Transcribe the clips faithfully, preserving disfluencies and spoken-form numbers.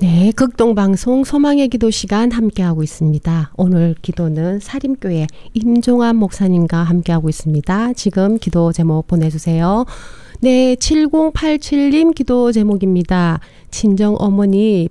네, 극동방송 소망의 기도 시간 함께하고 있습니다. 오늘 기도는 사림교회 임종환 목사님과 함께하고 있습니다. 지금 기도 제목 보내주세요. 네, 칠공팔칠 님 기도 제목입니다. 친정어머니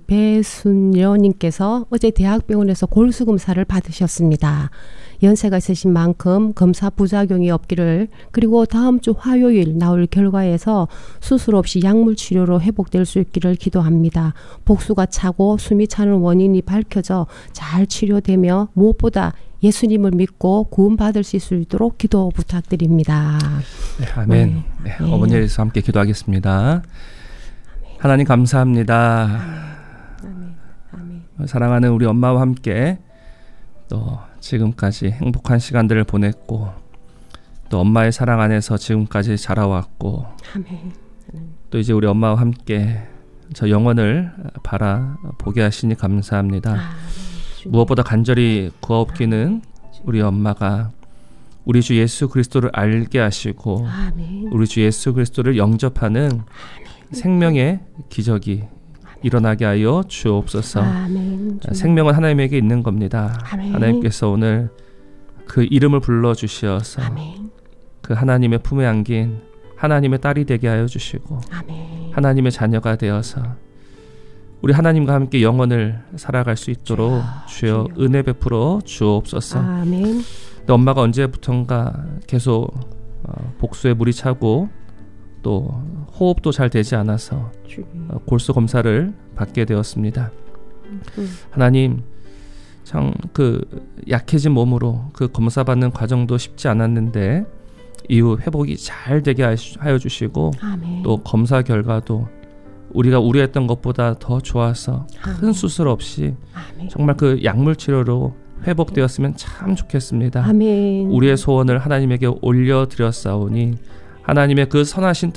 배순여님께서 어제 대학병원에서 골수검사를 받으셨습니다. 연세가 있으신 만큼 검사 부작용이 없기를, 그리고 다음 주 화요일 나올 결과에서 수술 없이 약물 치료로 회복될 수 있기를 기도합니다. 복수가 차고 숨이 차는 원인이 밝혀져 잘 치료되며 무엇보다 예수님을 믿고 구원받을 수 있도록 기도 부탁드립니다. 네, 아멘. 네, 네, 네. 어머니에서 함께 기도하겠습니다. 아멘. 하나님 감사합니다. 아멘. 아멘. 사랑하는 우리 엄마와 함께 또 지금까지 행복한 시간들을 보냈고, 또 엄마의 사랑 안에서 지금까지 자라왔고, 아멘. 또 이제 우리 엄마와 함께 저 영혼을 바라보게 하시니 감사합니다. 아멘. 무엇보다 간절히 구하옵기는 우리 엄마가 우리 주 예수 그리스도를 알게 하시고, 아멘. 우리 주 예수 그리스도를 영접하는 아멘. 생명의 기적이 일어나게 하여 주옵소서. 아멘. 생명은 하나님에게 있는 겁니다. 아멘. 하나님께서 오늘 그 이름을 불러주시어서 아멘. 그 하나님의 품에 안긴 하나님의 딸이 되게 하여 주시고, 아멘. 하나님의 자녀가 되어서 우리 하나님과 함께 영원을 살아갈 수 있도록 주여, 주여 은혜 베풀어 주옵소서. 아멘. 엄마가 언제부턴가 계속 어, 복수에 물이 차고 또 호흡도 잘 되지 않아서 어, 골수 검사를 받게 되었습니다. 음. 하나님, 참 그 약해진 몸으로 그 검사 받는 과정도 쉽지 않았는데 이후 회복이 잘 되게 하여 주시고, 아멘. 또 검사 결과도 우리가 우려했던 것보다 더 좋아서 큰 아멘. 수술 없이 아멘. 정말 그 약물 치료로 회복되었으면 참 좋겠습니다. 아멘. 우리의 소원을 하나님에게 올려드렸사오니 하나님의 그 선하신